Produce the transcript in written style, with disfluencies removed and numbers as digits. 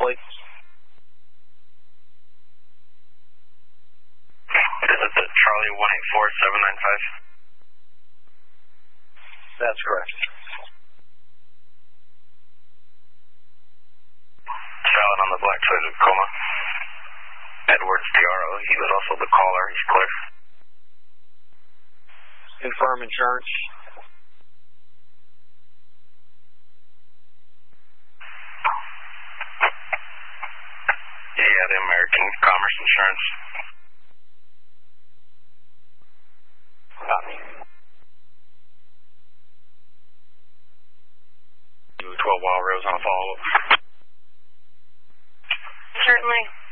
plate? Is it the Charlie 184795? That's correct. Silent on the black side of Tacoma. Edwards DRO, he was also the caller, he's clear. Confirm insurance. Yeah, the American Commerce Insurance. Copy. 12 Wild Rose on a follow-up. Certainly.